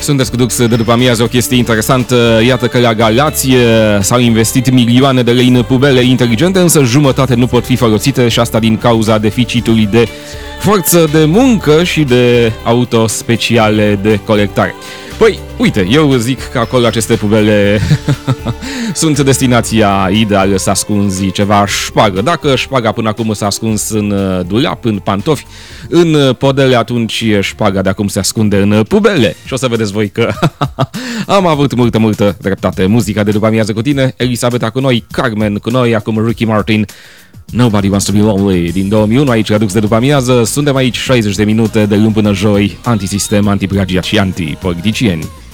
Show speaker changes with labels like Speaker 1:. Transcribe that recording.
Speaker 1: Sunteți cu Dux de după amiază, o chestie interesantă. Iată că la Galație s-au investit milioane de lei în pubele inteligente, însă jumătate nu pot fi folosite și asta din cauza deficitului de forță de muncă și de auto speciale de colectare. Păi, uite, eu zic că acolo aceste pubele sunt destinația ideală să ascunzi ceva șpagă. Dacă șpaga până acum s-a ascuns în dulap, în pantofi, în podele, atunci șpaga de acum se ascunde în pubele. Și o să vedeți voi că am avut multă dreptate. Muzica de după amiază cu tine, Elisabeta cu noi, Carmen cu noi, acum Ricky Martin, Nobody Wants to Be Lonely din 2001, aici la Dux de după amiază. Suntem aici 60 de minute de luni până joi, antisistem, antiplagiat și antipoliticieni.